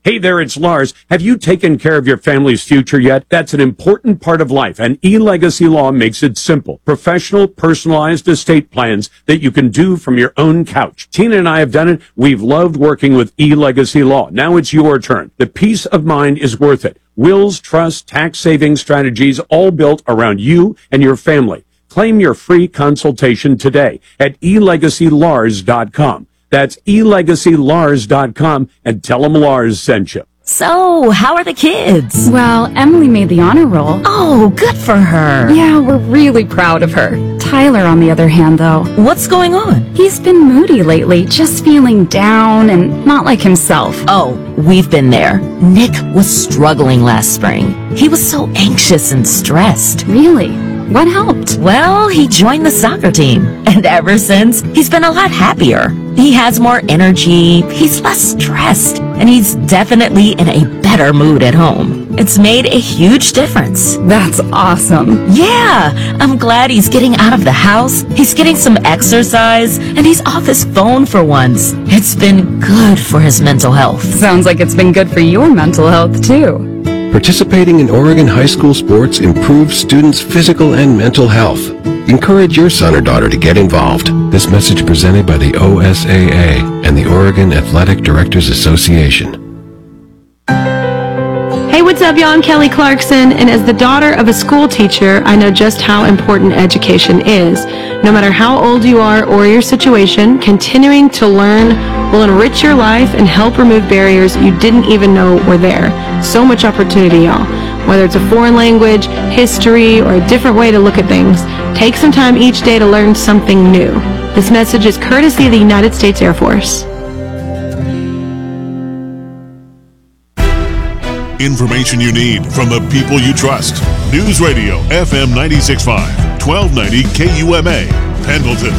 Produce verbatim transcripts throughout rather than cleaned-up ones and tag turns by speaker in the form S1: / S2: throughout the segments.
S1: Hey there, it's Lars. Have you taken care of your family's future yet? That's an important part of life, and eLegacy Law makes it simple. Professional, personalized estate plans that you can do from your own couch. Tina and I have done it. We've loved working with eLegacy Law. Now it's your turn. The peace of mind is worth it. Wills, trusts, tax-saving strategies, all built around you and your family. Claim your free consultation today at e legacy lars dot com. That's e legacy lars dot com, and tell them Lars sent you.
S2: So, how are the kids?
S3: Well, Emily made the honor roll.
S2: Oh, good for her.
S3: Yeah, we're really proud of her. Tyler, on the other hand, though.
S2: What's going on?
S3: He's been moody lately, just feeling down and not like himself.
S2: Oh, we've been there. Nick was struggling last spring. He was so anxious and stressed.
S3: Really? What helped?
S2: Well, he joined the soccer team, and ever since, he's been a lot happier. He has more energy, he's less stressed, and he's definitely in a better mood at home. It's made a huge difference.
S3: That's awesome.
S2: Yeah, I'm glad he's getting out of the house, he's getting some exercise, and he's off his phone for once. It's been good for his mental health.
S3: Sounds like it's been good for your mental health, too.
S4: Participating in Oregon high school sports improves students' physical and mental health. Encourage your son or daughter to get involved. This message presented by the O S A A and the Oregon Athletic Directors Association.
S5: Hey, what's up, y'all? I'm Kelly Clarkson, and as the daughter of a school teacher, I know just how important education is. No matter how old you are or your situation, continuing to learn will enrich your life and help remove barriers you didn't even know were there. So much opportunity, y'all. Whether it's a foreign language, history, or a different way to look at things, take some time each day to learn something new. This message is courtesy of the United States Air Force.
S6: Information you need from the people you trust. News Radio F M ninety-six point five, twelve ninety K U M A, Pendleton.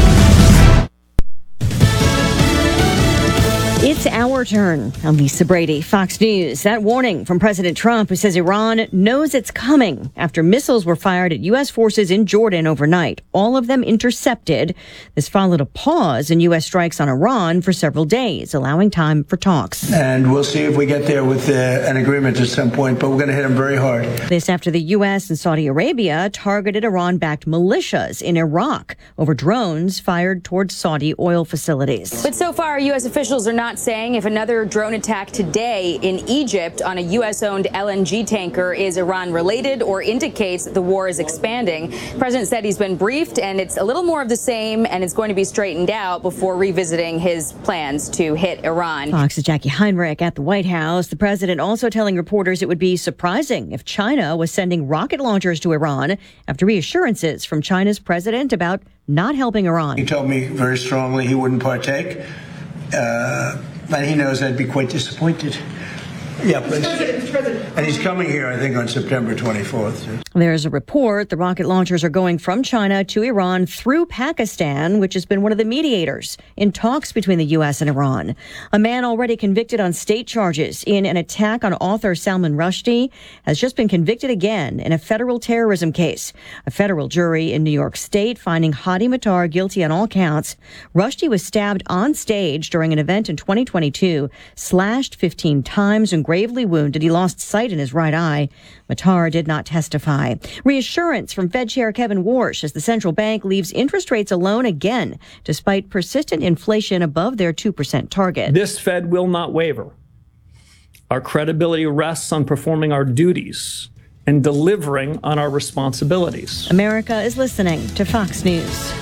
S7: It's our turn. I'm Lisa Brady, Fox News. That warning from President Trump, who says Iran knows it's coming after missiles were fired at U S forces in Jordan overnight, all of them intercepted. This followed a pause in U S strikes on Iran for several days, allowing time for talks.
S8: And we'll see if we get there with uh, an agreement at some point, but we're going to hit them very hard.
S7: This after the U S and Saudi Arabia targeted Iran-backed militias in Iraq over drones fired towards Saudi oil facilities.
S9: But so far, U S officials are not saying if another drone attack today in Egypt on a U S-owned L N G tanker is Iran-related or indicates the war is expanding. The president said he's been briefed and it's a little more of the same and it's going to be straightened out before revisiting his plans to hit Iran.
S7: Fox's Jackie Heinrich at the White House. The president also telling reporters it would be surprising if China was sending rocket launchers to Iran after reassurances from China's president about not helping Iran.
S8: He told me very strongly he wouldn't partake. Uh, and he knows I'd be quite disappointed. Yeah, please. And he's coming here, I think, on September twenty-fourth.
S7: There's a report the rocket launchers are going from China to Iran through Pakistan, which has been one of the mediators in talks between the U S and Iran. A man already convicted on state charges in an attack on author Salman Rushdie has just been convicted again in a federal terrorism case. A federal jury in New York State finding Hadi Matar guilty on all counts. Rushdie was stabbed on stage during an event in twenty twenty-two, slashed fifteen times and gravely wounded. He lost sight in his right eye. Matar did not testify. Reassurance from Fed Chair Kevin Warsh as the central bank leaves interest rates alone again, despite persistent inflation above their two percent target.
S10: This Fed will not waver. Our credibility rests on performing our duties and delivering on our responsibilities.
S7: America is listening to Fox News.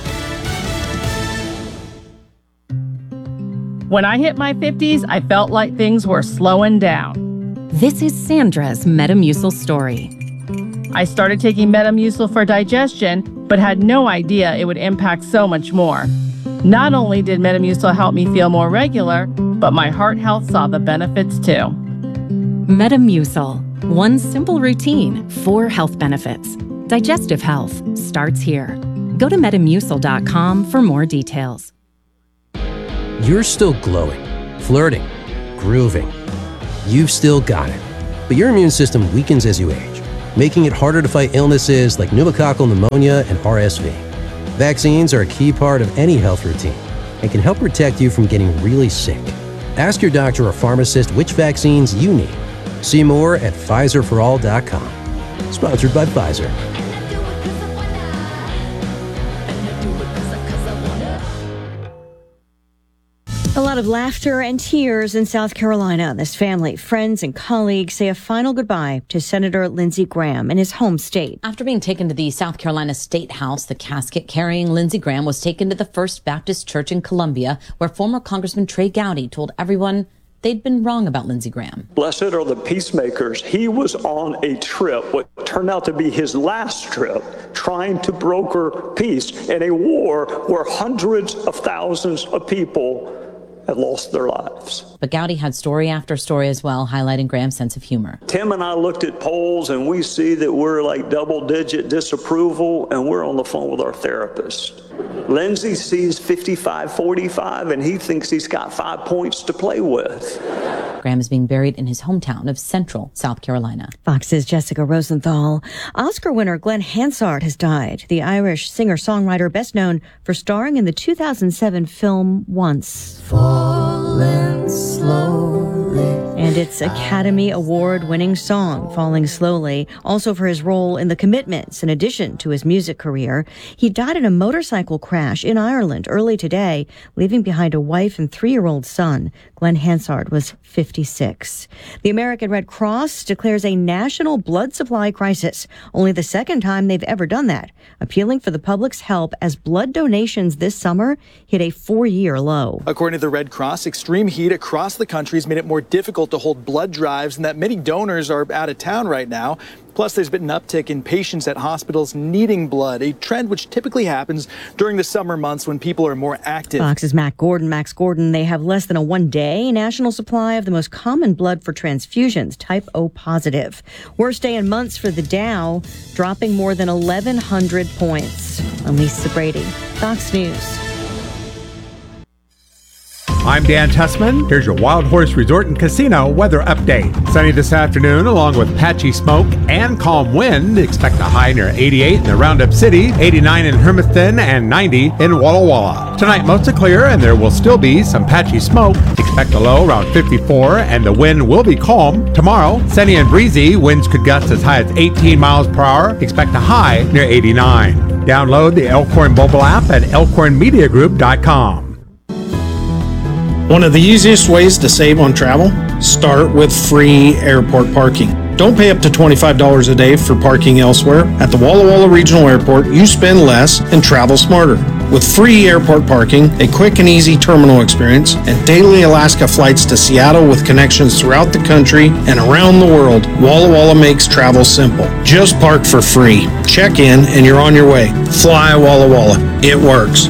S11: When I hit my fifties, I felt like things were slowing down.
S12: This is Sandra's Metamucil story.
S11: I started taking Metamucil for digestion, but had no idea it would impact so much more. Not only did Metamucil help me feel more regular, but my heart health saw the benefits too.
S12: Metamucil. One simple routine, four health benefits. Digestive health starts here. Go to metamucil dot com for more details.
S13: You're still glowing, flirting, grooving. You've still got it. But your immune system weakens as you age, making it harder to fight illnesses like pneumococcal pneumonia and R S V. Vaccines are a key part of any health routine and can help protect you from getting really sick. Ask your doctor or pharmacist which vaccines you need. See more at Pfizer for all dot com. Sponsored by Pfizer.
S7: A lot of laughter and tears in South Carolina. This family, friends, and colleagues say a final goodbye to Senator Lindsey Graham in his home state.
S14: After being taken to the South Carolina State House, the casket carrying Lindsey Graham was taken to the First Baptist Church in Columbia, where former Congressman Trey Gowdy told everyone they'd been wrong about Lindsey Graham.
S15: Blessed are the peacemakers. He was on a trip, what turned out to be his last trip, trying to broker peace in a war where hundreds of thousands of people had lost their lives.
S14: But Gowdy had story after story as well, highlighting Graham's sense of humor.
S15: Tim and I looked at polls and we see that we're like double digit disapproval, and we're on the phone with our therapist. Lindsey sees fifty-five forty-five and he thinks he's got five points to play with.
S14: Graham is being buried in his hometown of Central South Carolina.
S7: Fox's Jessica Rosenthal. Oscar winner Glenn Hansard has died. The Irish singer-songwriter best known for starring in the two thousand seven film Once. Falling slowly. And its Academy Award-winning song, Falling Slowly, also for his role in The Commitments, in addition to his music career. He died in a motorcycle crash in Ireland early today, leaving behind a wife and three-year-old son. Glenn Hansard was fifty-six. The American Red Cross declares a national blood supply crisis, only the second time they've ever done that, appealing for the public's help as blood donations this summer hit a four-year low.
S16: According to the Red Cross, extreme heat across the country has made it more difficult to hold blood drives, and that many donors are out of town right now. Plus, there's been an uptick in patients at hospitals needing blood, a trend which typically happens during the summer months when people are more active.
S7: Fox's Matt Gordon. Max Gordon, they have less than a one-day national supply of the most common blood for transfusions, type O positive. Worst day in months for the Dow, dropping more than eleven hundred points. I'm Lisa Brady, Fox News.
S17: I'm Dan Tussman. Here's your Wild Horse Resort and Casino weather update. Sunny this afternoon, along with patchy smoke and calm wind. Expect a high near eighty-eight in the Roundup City, eighty-nine in Hermiston, and ninety in Walla Walla. Tonight, mostly clear, and there will still be some patchy smoke. Expect a low around fifty-four, and the wind will be calm. Tomorrow, sunny and breezy. Winds could gust as high as eighteen miles per hour. Expect a high near eighty-nine. Download the Elkhorn mobile app at elkhorn media group dot com.
S18: One of the easiest ways to save on travel? Start with free airport parking. Don't pay up to twenty-five dollars a day for parking elsewhere. At the Walla Walla Regional Airport, you spend less and travel smarter. With free airport parking, a quick and easy terminal experience, and daily Alaska flights to Seattle with connections throughout the country and around the world, Walla Walla makes travel simple. Just park for free. Check in and you're on your way. Fly Walla Walla. It works.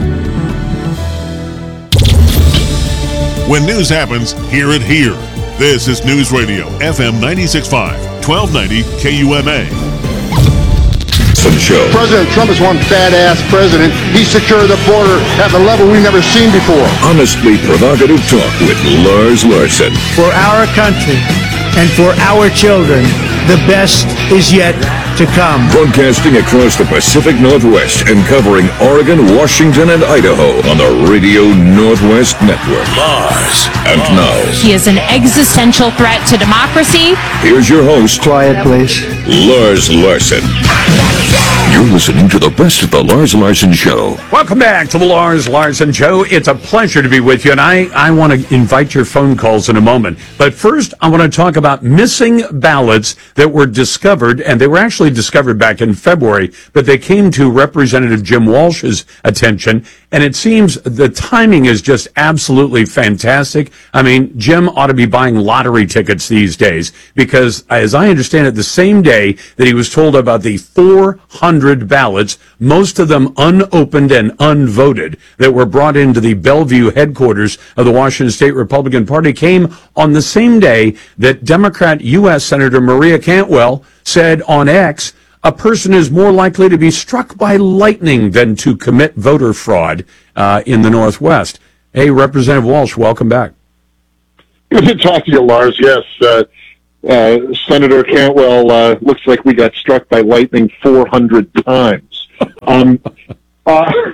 S6: When news happens, hear it here. This is News Radio, F M ninety-six point five, twelve ninety K U M A.
S19: For the show.
S20: President Trump is one badass president. He secured the border at the level we've never seen before.
S19: Honestly provocative talk with Lars Larson.
S21: For our country and for our children, the best is yet to come.
S19: Broadcasting across the Pacific Northwest and covering Oregon, Washington, and Idaho on the Radio Northwest Network. Lars. And now,
S22: he is an existential threat to democracy.
S19: Here's your host.
S21: Quiet, please.
S19: Lars Larson. You're listening to the best of the Lars Larson Show.
S1: Welcome back to the Lars Larson Show. It's a pleasure to be with you, and I, I want to invite your phone calls in a moment. But first, I want to talk about missing ballots that were discovered, and they were actually discovered back in February, but they came to Representative Jim Walsh's attention, and it seems the timing is just absolutely fantastic. I mean, Jim ought to be buying lottery tickets these days, because as I understand it, the same day that he was told about the four hundred ballots, most of them unopened and unvoted, that were brought into the Bellevue headquarters of the Washington State Republican Party, came on the same day that Democrat U S Senator Maria Cantwell said on X, a person is more likely to be struck by lightning than to commit voter fraud uh, in the Northwest. Hey, Representative Walsh, welcome back.
S23: Good to talk to you, Lars. Yes, uh, uh, Senator Cantwell uh, looks like we got struck by lightning four hundred times. Um, uh,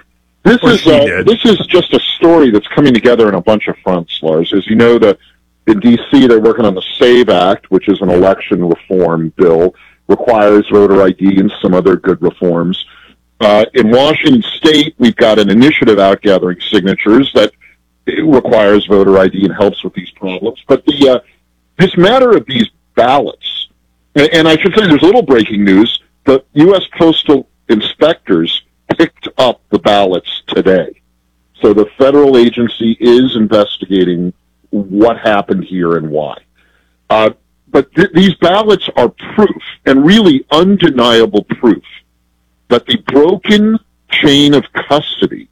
S23: This
S1: Or
S23: is
S1: she
S23: uh,
S1: did.
S23: this is just a story that's coming together in a bunch of fronts, Lars. As you know, the in D C they're working on the SAVE Act, which is an election reform bill, requires voter I D and some other good reforms. Uh, in Washington State, we've got an initiative out gathering signatures that requires voter I D and helps with these problems. But the uh, this matter of these ballots, and, and I should say there's a little breaking news: the U S Postal Inspectors picked up the ballots today. So the federal agency is investigating what happened here and why. Uh, but th- these ballots are proof, and really undeniable proof, that the broken chain of custody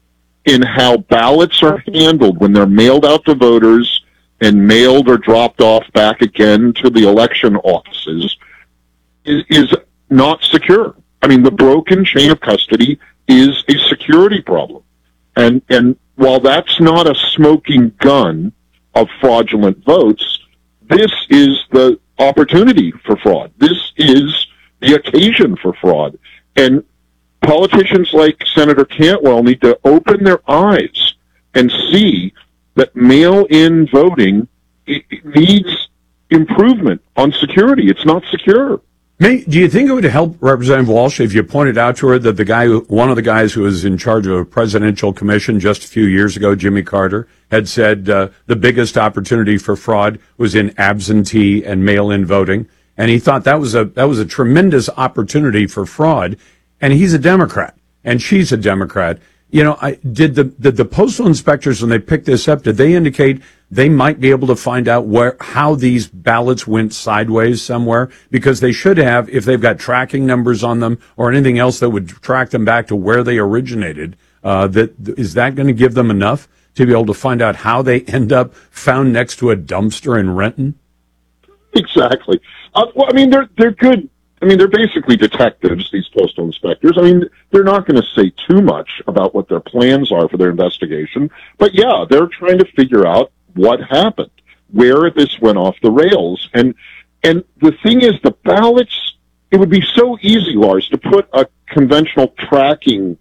S23: in how ballots are handled when they're mailed out to voters and mailed or dropped off back again to the election offices is, is not secure. I mean, the broken chain of custody is a security problem. And, and while that's not a smoking gun of fraudulent votes, this is the opportunity for fraud. This is the occasion for fraud. And politicians like Senator Cantwell need to open their eyes and see that mail-in voting it, it needs improvement on security. It's not secure.
S1: May, do you think it would help Representative Walsh if you pointed out to her that the guy, who, one of the guys who was in charge of a presidential commission just a few years ago, Jimmy Carter, had said uh, the biggest opportunity for fraud was in absentee and mail-in voting, and he thought that was a that was a tremendous opportunity for fraud. And he's a Democrat, and she's a Democrat. You know, I, did the did the postal inspectors, when they picked this up, did they indicate they might be able to find out where how these ballots went sideways somewhere? Because they should have, if they've got tracking numbers on them or anything else that would track them back to where they originated. Uh, that is that going to give them enough to be able to find out how they end up found next to a dumpster in Renton?
S23: Exactly. Uh, well, I mean, they're they're good. I mean, they're basically detectives, these postal inspectors. I mean, they're not going to say too much about what their plans are for their investigation. But, yeah, they're trying to figure out what happened, where this went off the rails. And and the thing is, the ballots, it would be so easy, Lars, to put a conventional tracking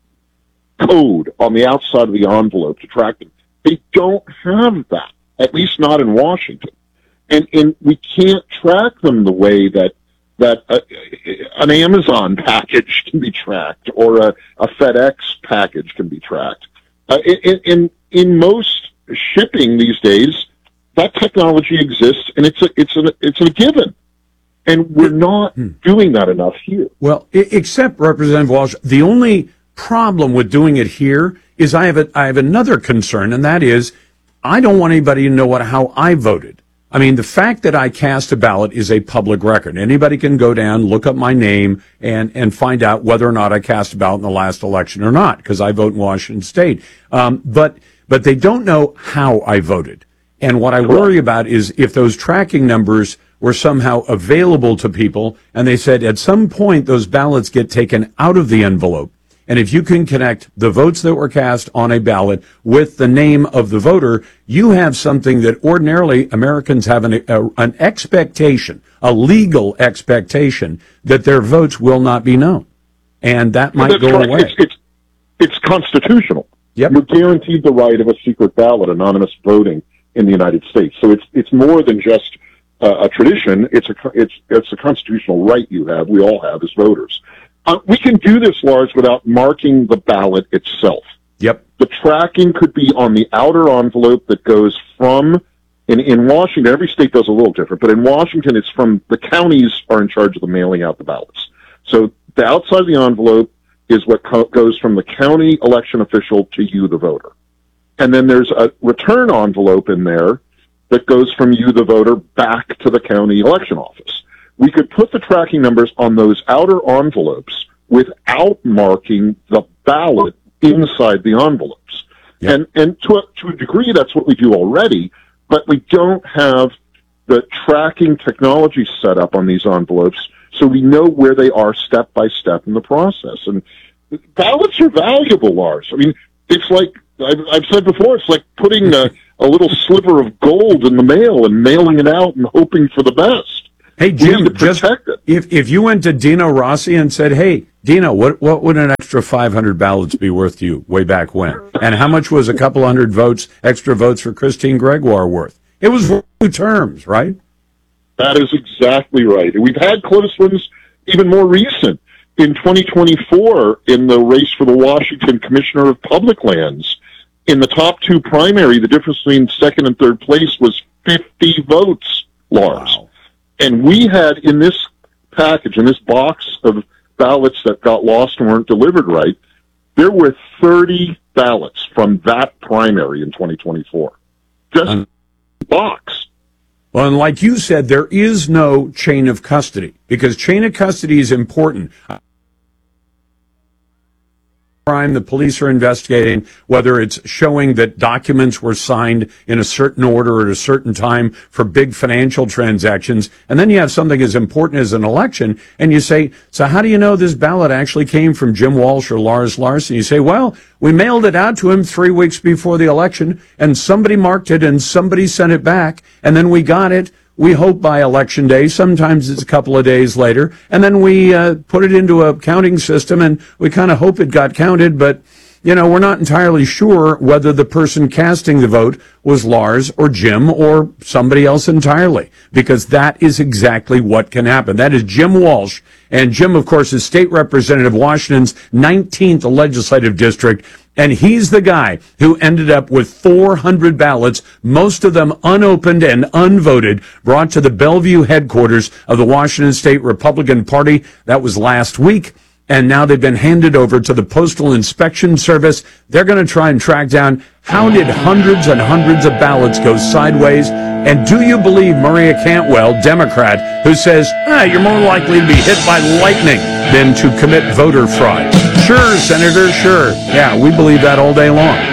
S23: code on the outside of the envelope to track them. They don't have that, at least not in Washington. And, and we can't track them the way that that uh, an Amazon package can be tracked or a, a FedEx package can be tracked. Uh, in, in in most shipping these days, that technology exists, and it's a it's a it's a given, and we're not doing that enough here.
S1: Well, I- except Representative Walsh, the only problem with doing it here is I have a, I have another concern, and that is I don't want anybody to know what how I voted. I mean, the fact that I cast a ballot is a public record. Anybody can go down, look up my name, and, and find out whether or not I cast a ballot in the last election or not, because I vote in Washington State. Um, but but they don't know how I voted. And what I worry about is if those tracking numbers were somehow available to people, and they said at some point those ballots get taken out of the envelope. And if you can connect the votes that were cast on a ballot with the name of the voter, you have something that ordinarily Americans have an, a, an expectation, a legal expectation, that their votes will not be known. And that might
S23: That's
S1: go
S23: right.
S1: away.
S23: It's, it's, it's constitutional.
S1: Yep.
S23: You're guaranteed the right of a secret ballot, anonymous voting in the United States. So it's it's more than just uh, a tradition. It's a it's it's a constitutional right you have. We all have as voters. Uh, we can do this, Lars, without marking the ballot itself.
S1: Yep.
S23: The tracking could be on the outer envelope that goes from, in, in Washington, every state does a little different, but in Washington, it's from, the counties are in charge of the mailing out the ballots. So the outside of the envelope is what co- goes from the county election official to you, the voter. And then there's a return envelope in there that goes from you, the voter, back to the county election office. We could put the tracking numbers on those outer envelopes without marking the ballot inside the envelopes. Yep. And and to a, to a degree, that's what we do already, but we don't have the tracking technology set up on these envelopes so we know where they are step by step in the process. And ballots are valuable, Lars. I mean, it's like, I've, I've said before, it's like putting a, a little sliver of gold in the mail and mailing it out and hoping for the best.
S1: Hey,
S23: We
S1: Jim,
S23: need to
S1: just
S23: protect it.
S1: if if you went to Dino Rossi and said, "Hey, Dino, what what would an extra five hundred ballots be worth to you way back when? And how much was a couple hundred votes, extra votes for Christine Gregoire worth?" It was worth two terms, right?
S23: That is exactly right. And we've had close ones, even more recent. In twenty twenty-four, in the race for the Washington Commissioner of Public Lands, in the top two primary, the difference between second and third place was fifty votes, Lars.
S1: Wow.
S23: And we had in this package, in this box of ballots that got lost and weren't delivered right, there were thirty ballots from that primary in twenty twenty-four. Just um, box.
S1: Well, and like you said, there is no chain of custody because chain of custody is important. Crime, the police are investigating whether it's showing that documents were signed in a certain order at a certain time for big financial transactions. And then you have something as important as an election, and you say, so how do you know this ballot actually came from Jim Walsh or Lars Larson? You say, well, we mailed it out to him three weeks before the election, and somebody marked it, and somebody sent it back, and then we got it. We hope by election day. Sometimes it's a couple of days later. And then we uh, put it into a counting system, and we kind of hope it got counted. But, you know, we're not entirely sure whether the person casting the vote was Lars or Jim or somebody else entirely, because that is exactly what can happen. That is Jim Walsh. And Jim, of course, is state representative of Washington's nineteenth legislative district. And he's the guy who ended up with four hundred ballots, most of them unopened and unvoted, brought to the Bellevue headquarters of the Washington State Republican Party. That was last week. And now they've been handed over to the Postal Inspection Service. They're going to try and track down how did hundreds and hundreds of ballots go sideways. And do you believe Maria Cantwell, Democrat, who says, ah, you're more likely to be hit by lightning than to commit voter fraud? Sure, Senator, sure. Yeah, we believe that all day long.